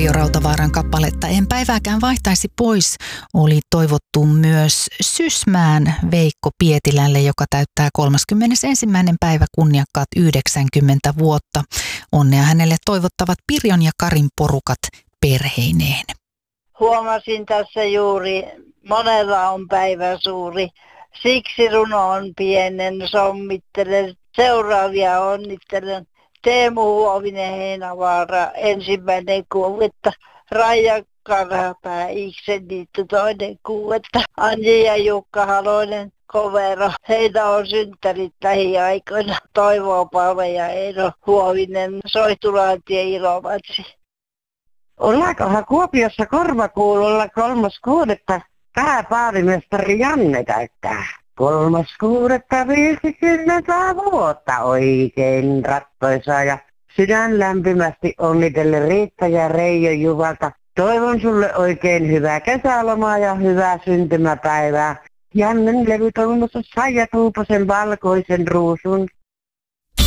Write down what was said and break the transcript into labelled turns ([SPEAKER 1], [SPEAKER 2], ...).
[SPEAKER 1] Marjo Rautavaaran kappaletta En päivääkään vaihtaisi pois oli toivottu myös Sysmään Veikko Pietilälle, joka täyttää 31. päivä kunniakkaat 90 vuotta. Onnea hänelle toivottavat Pirjon ja Karin porukat perheineen.
[SPEAKER 2] Huomasin tässä juuri, monella on päivä suuri. Siksi runo on pienen, sommittelen. Seuraavia onnittelen. Teemu Huovinen Heinävaara, 1.6. Raija Karhapää, Iksenniitty 2.6. Anji ja Jukka Halonen, Kovero. Heitä on synttärit lähiaikoina. Toivo Palve ja Eero Huovinen, Soihtulaantie Ilomatsi.
[SPEAKER 3] Ollaankohan Kuopiossa korvakuulolla 3.6. pääpaarimestari Janne täyttää 3.6.50 vuotta oikein rattoisaa ja sydän lämpimästi onnitellen Riitta ja Reijo Juvalta. Toivon sulle oikein hyvää kesälomaa ja hyvää syntymäpäivää. Jannen levytoimistossa Saija Tuuposen valkoisen ruusun.